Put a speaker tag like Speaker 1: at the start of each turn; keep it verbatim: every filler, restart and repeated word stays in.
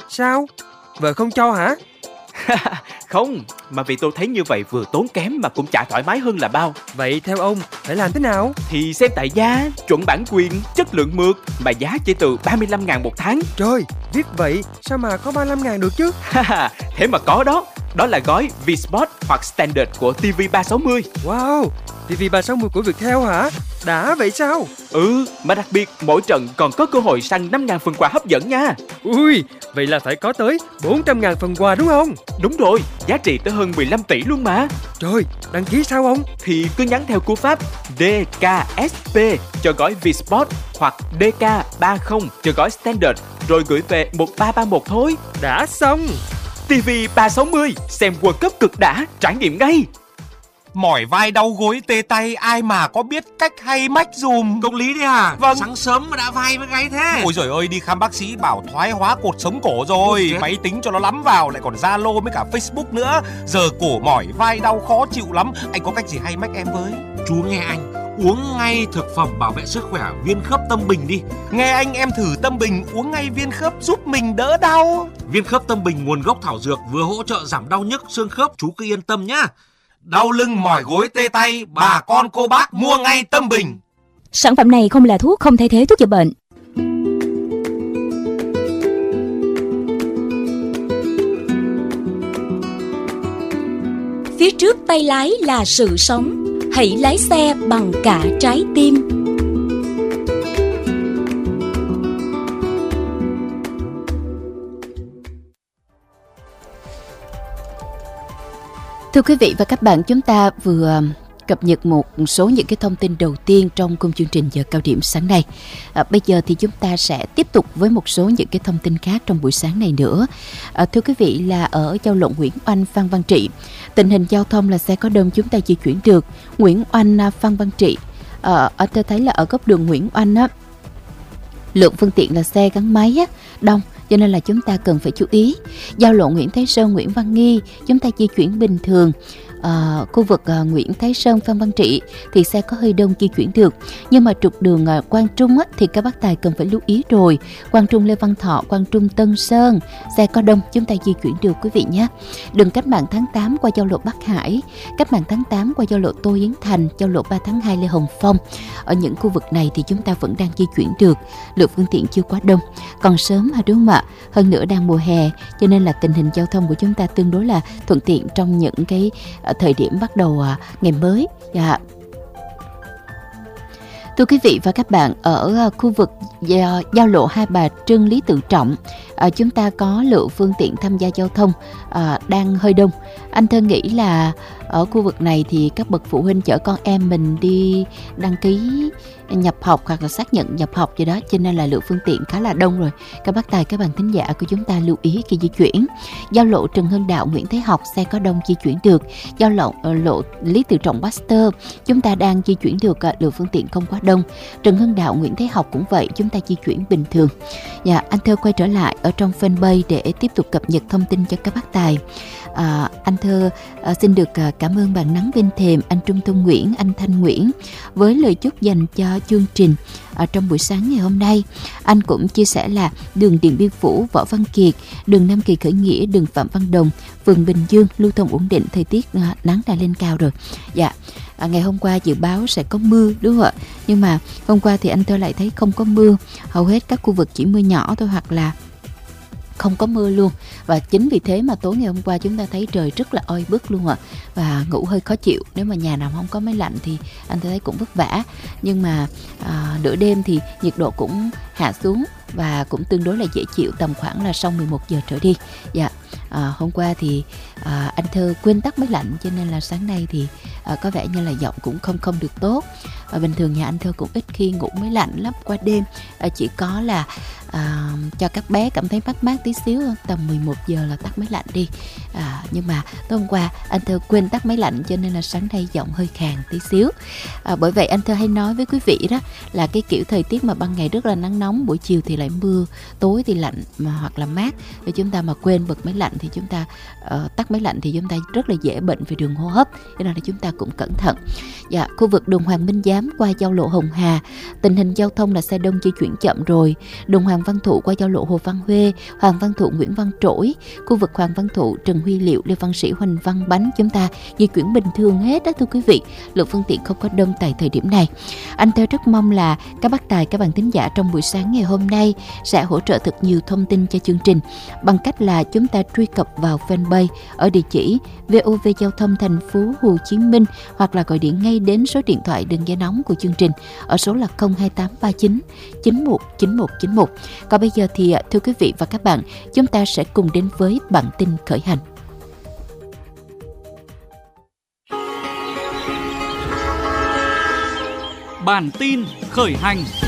Speaker 1: Sao? Vợ không cho hả?
Speaker 2: Không, mà vì tôi thấy như vậy vừa tốn kém mà cũng chả thoải mái hơn là bao.
Speaker 1: Vậy theo ông phải làm thế nào?
Speaker 2: Thì xem tại giá, chuẩn bản quyền, chất lượng mượt, mà giá chỉ từ ba mươi lăm ngàn một tháng.
Speaker 1: Trời, viết vậy sao mà có ba mươi lăm ngàn được chứ?
Speaker 2: Thế mà có đó. Đó là gói V-Sport hoặc Standard của ti vi ba sáu mươi.
Speaker 1: Wow, ti vi ba sáu mươi của Viettel hả? Đã vậy sao?
Speaker 2: Ừ, mà đặc biệt mỗi trận còn có cơ hội săn năm ngàn phần quà hấp dẫn nha.
Speaker 1: Ui, vậy là phải có tới bốn trăm ngàn phần quà đúng không?
Speaker 2: Đúng rồi, giá trị tới hơn mười lăm tỷ luôn mà.
Speaker 1: Trời, đăng ký sao ông?
Speaker 2: Thì cứ nhắn theo cú pháp đê ca ét pê cho gói V-Sport hoặc đê ca ba mươi cho gói Standard, rồi gửi về một ba ba một thôi.
Speaker 1: Đã xong.
Speaker 2: ti vi ba sáu mươi, xem World Cup cực đã, trải nghiệm ngay.
Speaker 3: Mỏi vai đau gối tê tay, ai mà có biết cách hay mách dùm.
Speaker 4: Công lý đấy à?
Speaker 3: Vâng.
Speaker 4: Sáng sớm mà đã vai với gáy thế.
Speaker 3: Ôi giời ơi, đi khám bác sĩ bảo thoái hóa cột sống cổ rồi. Máy tính cho nó lắm vào, lại còn Zalo với cả Facebook nữa. Giờ cổ mỏi vai đau khó chịu lắm. Anh có cách gì hay mách em với?
Speaker 4: Chú nghe anh, uống ngay thực phẩm bảo vệ sức khỏe Viên Khớp Tâm Bình đi.
Speaker 3: Nghe anh, em thử Tâm Bình uống ngay viên khớp giúp mình đỡ đau.
Speaker 4: Viên Khớp Tâm Bình nguồn gốc thảo dược, vừa hỗ trợ giảm đau nhức xương khớp, chú cứ yên tâm nhá. Đau lưng mỏi gối tê tay, bà con cô bác mua ngay Tâm Bình.
Speaker 5: Sản phẩm này không là thuốc, không thay thế thuốc chữa bệnh. Phía trước tay lái là sự sống, hãy lái xe bằng cả trái tim. Thưa quý vị và các bạn, chúng ta vừa cập nhật một số những cái thông tin đầu tiên trong khung chương trình giờ cao điểm sáng nay. À, bây giờ thì chúng ta sẽ tiếp tục với một số những cái thông tin khác trong buổi sáng này nữa. À, thưa quý vị, là ở giao lộ Nguyễn Oanh Phan Văn Trị, tình hình giao thông là xe có đông chúng ta di chuyển được. Nguyễn Oanh Phan Văn Trị, à, ở tôi thấy là ở góc đường Nguyễn Oanh á, lượng phương tiện là xe gắn máy á, đông, cho nên là chúng ta cần phải chú ý. Giao lộ Nguyễn Thái Sơn, Nguyễn Văn Nghi chúng ta di chuyển bình thường. À, khu vực à, Nguyễn Thái Sơn, Phan Văn Trị thì xe có hơi đông di chuyển được, nhưng mà trục đường à, Quang Trung á, thì các bác tài cần phải lưu ý rồi. Quang Trung Lê Văn Thọ, Quang Trung Tân Sơn xe có đông chúng ta di chuyển được quý vị nhé. Đường Cách mạng tháng tám qua giao lộ Bắc Hải, Cách mạng tháng tám qua giao lộ Tô Hiến Thành, giao lộ ba tháng hai Lê Hồng Phong, ở những khu vực này thì chúng ta vẫn đang di chuyển được, lượng phương tiện chưa quá đông, còn sớm mà đúng không ạ? Hơn nữa đang mùa hè cho nên là tình hình giao thông của chúng ta tương đối là thuận tiện trong những cái thời điểm bắt đầu ngày mới. Dạ. Thưa quý vị và các bạn, ở khu vực giao lộ Hai Bà Trưng Lý Tự Trọng, chúng ta có lượng phương tiện tham gia giao thông đang hơi đông. Anh Thơ nghĩ là ở khu vực này thì các bậc phụ huynh chở con em mình đi đăng ký nhập học hoặc là xác nhận nhập học gì đó, cho nên là lượng phương tiện khá là đông rồi. Các bác tài, các bạn thính giả của chúng ta lưu ý khi di chuyển. Giao lộ Trần Hưng Đạo, Nguyễn Thái Học xe có đông di chuyển được. Giao lộ lộ Lý Tự Trọng, Baxter chúng ta đang di chuyển được, lượng phương tiện không quá đông. Trần Hưng Đạo, Nguyễn Thái Học cũng vậy, chúng ta di chuyển bình thường. Dạ, anh Thơ quay trở lại ở trong fanpage để tiếp tục cập nhật thông tin cho các bác tài. À, anh Thơ à, xin được à, cảm ơn bạn Nắng Bên Thềm, anh Trung Thông Nguyễn, anh Thanh Nguyễn với lời chúc dành cho chương trình à, trong buổi sáng ngày hôm nay. Anh cũng chia sẻ là đường Điện Biên Phủ, Võ Văn Kiệt, đường Nam Kỳ Khởi Nghĩa, đường Phạm Văn Đồng, phường Bình Dương lưu thông ổn định, thời tiết à, nắng đã lên cao rồi. Dạ. À, ngày hôm qua dự báo sẽ có mưa đúng không ạ? Nhưng mà hôm qua thì anh Thơ lại thấy không có mưa, hầu hết các khu vực chỉ mưa nhỏ thôi hoặc là không có mưa luôn. Và chính vì thế mà tối ngày hôm qua chúng ta thấy trời rất là oi bức luôn ạ. Và ngủ hơi khó chịu. Nếu mà nhà nào không có máy lạnh thì anh thấy cũng vất vả. Nhưng mà à, nửa đêm thì nhiệt độ cũng hạ xuống và cũng tương đối là dễ chịu, tầm khoảng là sau mười một giờ trở đi. Dạ. À, hôm qua thì à, anh Thơ quên tắt máy lạnh cho nên là sáng nay thì à, có vẻ như là giọng cũng không không được tốt. Và bình thường nhà anh Thơ cũng ít khi ngủ máy lạnh lắm qua đêm, à, chỉ có là à, cho các bé cảm thấy mát mát tí xíu, tầm mười một giờ là tắt máy lạnh đi. À, nhưng mà tối hôm qua anh Thơ quên tắt máy lạnh cho nên là sáng nay giọng hơi khàn tí xíu. À, bởi vậy anh Thơ hay nói với quý vị đó là cái kiểu thời tiết mà ban ngày rất là nắng nóng, buổi chiều thì lại mưa, tối thì lạnh mà hoặc là mát. Để chúng ta mà quên bật máy lạnh thì chúng ta uh, tắt máy lạnh thì chúng ta rất là dễ bệnh về đường hô hấp, cho nên là chúng ta cũng cẩn thận. Dạ, khu vực đường Hoàng Minh Giám qua giao lộ Hồng Hà, tình hình giao thông là xe đông di chuyển chậm rồi. Đường Hoàng Văn Thụ qua giao lộ Hồ Văn Huê, Hoàng Văn Thụ, Nguyễn Văn Trỗi, khu vực Hoàng Văn Thụ, Trần Huy Liệu, Lê Văn Sĩ, Huỳnh Văn Bánh chúng ta di chuyển bình thường hết đó thưa quý vị. Lượng phương tiện không có đông tại thời điểm này. Anh Thơ rất mong là các bác tài, các bạn thính giả trong buổi sáng ngày hôm nay sẽ hỗ trợ thật nhiều thông tin cho chương trình bằng cách là chúng ta truy cập vào fanpage ở địa chỉ vê o vê Giao thông Thành phố Hồ Chí Minh, hoặc là gọi điện ngay đến số điện thoại đường dây nóng của chương trình ở số là không hai tám ba chín chín một chín một chín một. Còn bây giờ thì thưa quý vị và các bạn, chúng ta sẽ cùng đến với bản tin khởi hành.
Speaker 6: Bản tin khởi hành.